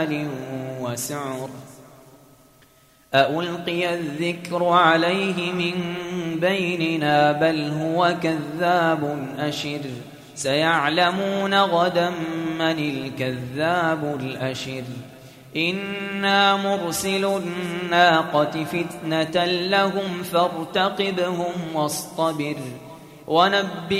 وسعر ألقي الذكر عليه من بيننا بل هو كذاب أشر سيعلمون غدا من الكذاب الأشر إنا مرسل الناقة فتنة لهم فارتقبهم واصطبر ونبئ